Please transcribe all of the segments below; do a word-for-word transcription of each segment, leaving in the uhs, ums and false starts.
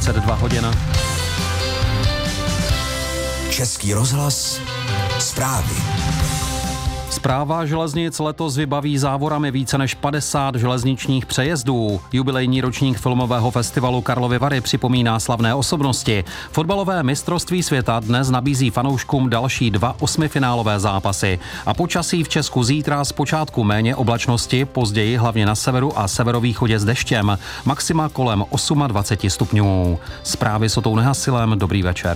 dvacet dva hodin. Český rozhlas, zprávy. Správa železnic letos vybaví závorami více než padesát železničních přejezdů. Jubilejní ročník filmového festivalu Karlovy Vary připomíná slavné osobnosti. Fotbalové mistrovství světa dnes nabízí fanouškům další dva osmifinálové zápasy. A počasí v Česku zítra zpočátku méně oblačnosti, později hlavně na severu a severovýchodě s deštěm. Maxima kolem dvacet osm stupňů. Zprávy s Otou Nehasilem, dobrý večer.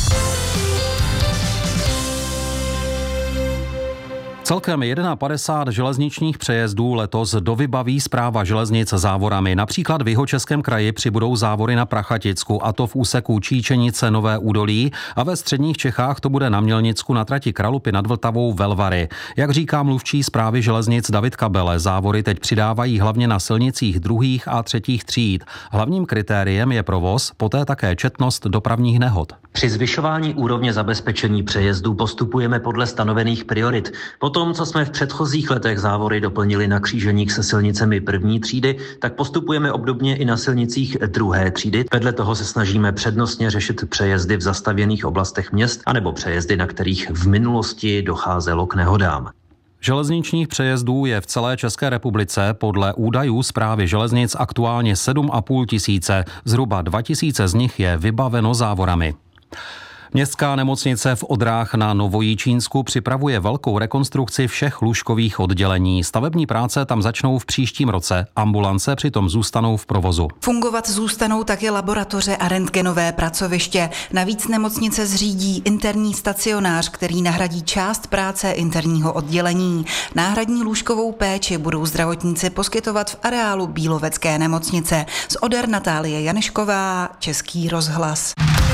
Celkem padesát jedna železničních přejezdů letos dovybaví Správa železnic závorami. Například v Jihočeském kraji přibudou závory na Prachaticku, a to v úseku Číčenice Nové Údolí, a ve středních Čechách to bude na Mělnicku na trati Kralupy nad Vltavou Velvary. Jak říká mluvčí Správy železnic David Kabele, závory teď přidávají hlavně na silnicích druhých a třetích tříd. Hlavním kritériem je provoz, poté také četnost dopravních nehod. Při zvyšování úrovně zabezpečení přejezdů postupujeme podle stanovených priorit. Po tom, co jsme v předchozích letech závory doplnili na kříženích se silnicemi první třídy, tak postupujeme obdobně i na silnicích druhé třídy. Vedle toho se snažíme přednostně řešit přejezdy v zastavěných oblastech měst anebo přejezdy, na kterých v minulosti docházelo k nehodám. Železničních přejezdů je v celé České republice podle údajů Správy železnic aktuálně sedm a půl tisíce. Zhruba dva tisíce z nich je vybaveno závorami. Městská nemocnice v Odrách na Novojičínsku připravuje velkou rekonstrukci všech lůžkových oddělení. Stavební práce tam začnou v příštím roce, ambulance přitom zůstanou v provozu. Fungovat zůstanou také laboratoře a rentgenové pracoviště. Navíc nemocnice zřídí interní stacionář, který nahradí část práce interního oddělení. Náhradní lůžkovou péči budou zdravotníci poskytovat v areálu Bílovecké nemocnice. Z Oder Natálie Janešková, Český rozhlas.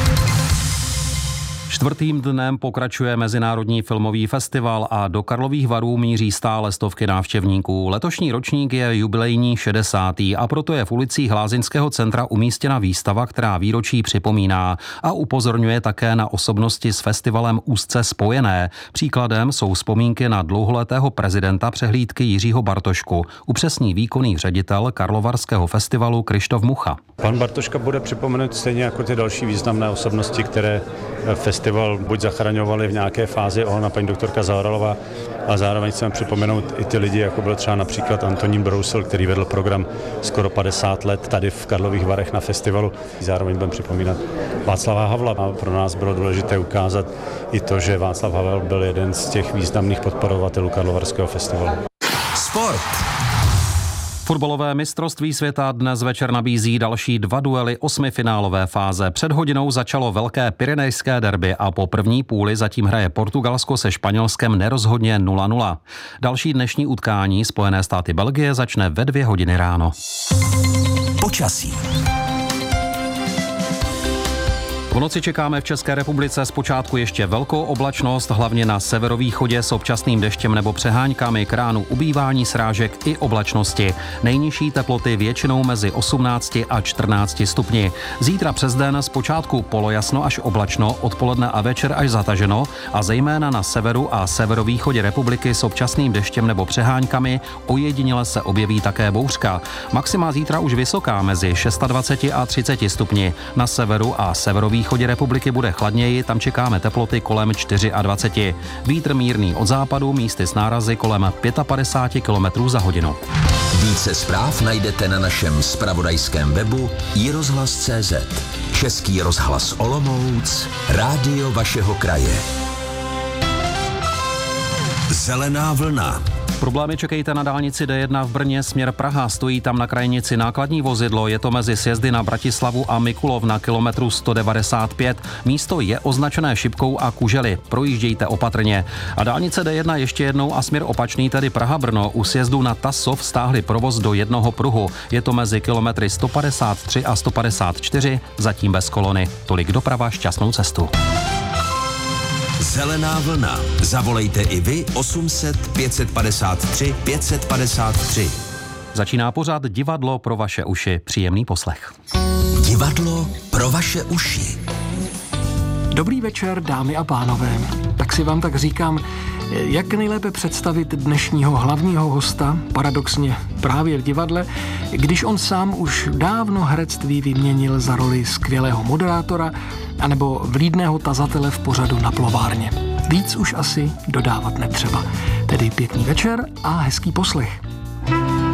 Čtvrtým dnem pokračuje Mezinárodní filmový festival a do Karlových Varů míří stále stovky návštěvníků. Letošní ročník je jubilejní šedesátý a proto je v ulicích Lázeňského centra umístěna výstava, která výročí připomíná a upozorňuje také na osobnosti s festivalem úzce spojené. Příkladem jsou vzpomínky na dlouholetého prezidenta přehlídky Jiřího Bartošku, upřesní výkonný ředitel Karlovarského festivalu Krištof Mucha. Pan Bartoška bude připomenut stejně jako ty další významné osobnosti, které festival buď zachraňovali v nějaké fázi, ona paní doktorka Zaoralová, a zároveň chceme připomenout i ty lidi, jako byl třeba například Antonín Brousel, který vedl program skoro padesát let tady v Karlových Varech na festivalu. Zároveň budeme připomínat Václava Havla. A pro nás bylo důležité ukázat i to, že Václav Havel byl jeden z těch významných podporovatelů Karlovarského festivalu. Sport. Fotbalové mistrovství světa dnes večer nabízí další dva duely osmifinálové fáze. Před hodinou začalo velké pyrenejské derby a po první půli zatím hraje Portugalsko se Španělskem nerozhodně nula nula. Další dnešní utkání Spojené státy Belgie začne ve dvě hodiny ráno. Počasí. V noci čekáme v České republice zpočátku ještě velkou oblačnost, hlavně na severovýchodě s občasným deštěm nebo přeháňkami, k ránu ubývání srážek i oblačnosti. Nejnižší teploty většinou mezi osmnácti a čtrnácti stupni. Zítra přes den zpočátku polojasno až oblačno, odpoledne a večer až zataženo a zejména na severu a severovýchodě republiky s občasným deštěm nebo přeháňkami, ojediněle se objeví také bouřka. Maxima zítra už vysoká mezi dvaceti šesti a třiceti stupni. Na severu a severovýchodě východě republiky bude chladněji, tam čekáme teploty kolem dvacet čtyři. Vítr mírný od západu, místy s nárazy kolem padesát pět kilometrů za hodinu. Více zpráv najdete na našem zpravodajském webu i rozhlas tečka cé zet. Český rozhlas Olomouc, rádio vašeho kraje. Zelená vlna. Problémy čekejte na dálnici D jedna v Brně směr Praha. Stojí tam na krajnici nákladní vozidlo. Je to mezi sjezdy na Bratislavu a Mikulov na kilometru sto devadesát pět. Místo je označené šipkou a kužely. Projíždějte opatrně. A dálnice D jedna ještě jednou a směr opačný, tedy Praha-Brno. U sjezdu na Tasov stáhli provoz do jednoho pruhu. Je to mezi kilometry sto padesát tři a sto padesát čtyři, zatím bez kolony. Tolik doprava, šťastnou cestu. Zelená vlna. Zavolejte i vy osm set pět set padesát tři pět set padesát tři. Začíná pořad Divadlo pro vaše uši. Příjemný poslech. Divadlo pro vaše uši. Dobrý večer, dámy a pánové. Tak jak si vám tak říkám, jak nejlépe představit dnešního hlavního hosta, paradoxně právě v divadle, když on sám už dávno herectví vyměnil za roli skvělého moderátora anebo vlídného tazatele v pořadu Na plovárně. Víc už asi dodávat netřeba. Tedy pěkný večer a hezký poslech.